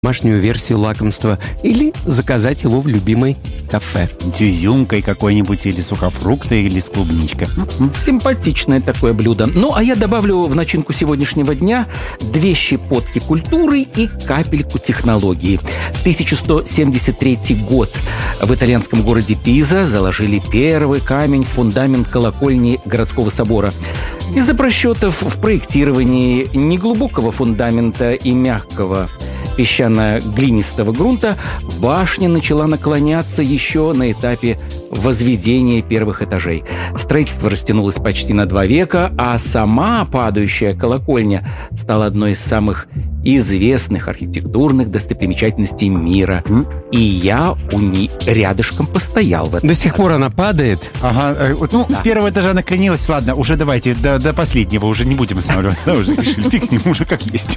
домашнюю версию лакомства или заказать его в любимой кафе. С изюмкой какой-нибудь, или сухофрукты, или с клубничкой. Симпатичное такое блюдо. Ну, а я добавлю в начинку сегодняшнего дня 2 щепотки культуры и капельку технологии. 1173 год. В итальянском городе Пиза заложили первый камень в фундамент колокольни городского собора. Из-за просчетов в проектировании неглубокого фундамента и мягкого песчано-глинистого грунта башня начала наклоняться еще на этапе возведения первых этажей. Строительство растянулось почти на 2 века, а сама падающая колокольня стала одной из самых известных архитектурных достопримечательностей мира. И я у ней рядышком постоял в этом. До сих пор она падает. Ага, с первого этажа накренилась. Ладно, уже давайте до последнего уже не будем останавливаться. Да, уже решили, фиг с ним, уже как есть.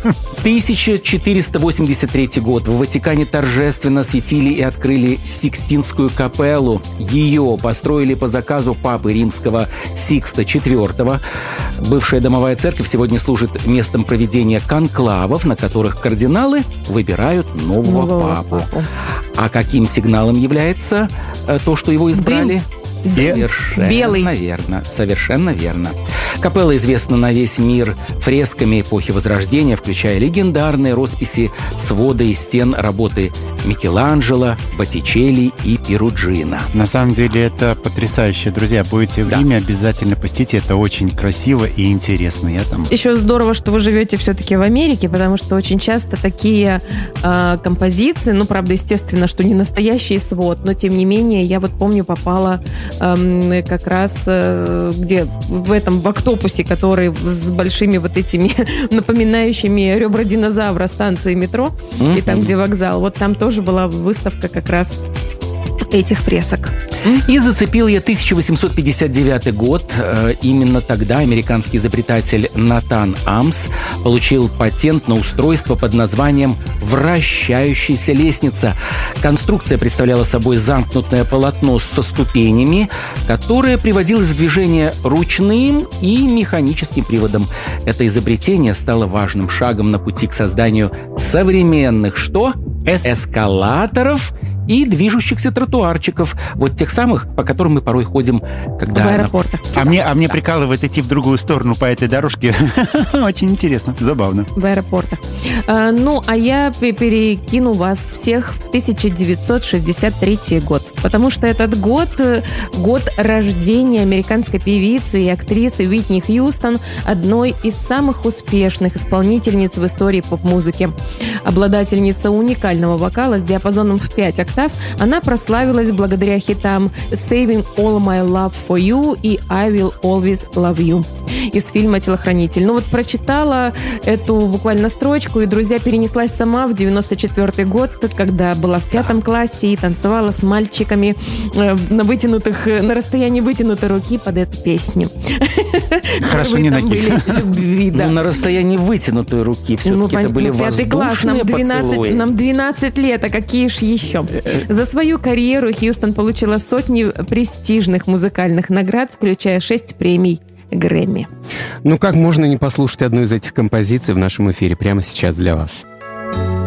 1483 год. В Ватикане торжественно осветили и открыли Сикстинскую капеллу. Ее построили по заказу папы римского Сикста IV. Бывшая домовая церковь сегодня служит местом проведения конклавов, на которых кардиналы выбирают нового папу. А каким сигналом является то, что его избрали? Совершенно белый. Верно, совершенно верно. Капелла известна на весь мир фресками эпохи Возрождения, включая легендарные росписи свода и стен работы Микеланджело, Боттичелли и Перуджино. На самом деле это потрясающе. Друзья, будете в Риме, обязательно посетите. Это очень красиво и интересно. Я там... Еще здорово, что вы живете все-таки в Америке, потому что очень часто такие композиции, правда, естественно, что не настоящий свод, но тем не менее, я вот помню, попала как раз где в октопусе, который с большими вот этими напоминающими ребра динозавра станции метро, и там, где вокзал, вот там тоже была выставка как раз этих фресок. И зацепил я 1859 год. Именно тогда американский изобретатель Натан Амс получил патент на устройство под названием «вращающаяся лестница». Конструкция представляла собой замкнутое полотно со ступенями, которое приводилось в движение ручным и механическим приводом. Это изобретение стало важным шагом на пути к созданию современных эскалаторов и движущихся тротуарчиков. Вот тех самых, по которым мы порой ходим, когда... В аэропортах. А мне прикалывает идти в другую сторону по этой дорожке. Очень интересно, забавно. В аэропортах. А я перекину вас всех в 1963 год. Потому что этот год рождения американской певицы и актрисы Уитни Хьюстон, одной из самых успешных исполнительниц в истории поп-музыки. Обладательница уникального вокала с диапазоном в 5 октав, она прославилась благодаря хитам «Saving All My Love For You» и «I Will Always Love You» из фильма «Телохранитель». прочитала эту буквально строчку, и, друзья, перенеслась сама в 94 год, когда была в 5 классе и танцевала с мальчиками на расстоянии вытянутой руки под эту песню. Хорошо, не ноги. На расстоянии вытянутой руки все-таки это были воздушные поцелуи. Нам 12 лет, а какие ж еще? За свою карьеру Хьюстон получила сотни престижных музыкальных наград, включая 6 премий Грэмми. Как можно не послушать одну из этих композиций в нашем эфире прямо сейчас для вас?